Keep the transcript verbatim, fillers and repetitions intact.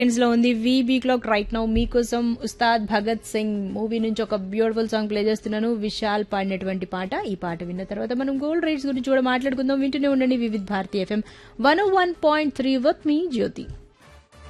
లో ఉంది VB clock right now మీకోసం ఉస్తాద్ భగత్ సింగ్ మూవీ నుంచి ఒక బ్యూటిఫుల్ సాంగ్ ప్లే చేస్తున్నాను. విశాల్ పాడినటువంటి పాట. ఈ పాట విన్న తర్వాత మనం గోల్డ్ రేట్స్ గురించి కూడా మాట్లాడుకుందాం. వింటూనే ఉండండి Vividh Bharati FM one oh one point three with me Jyothi.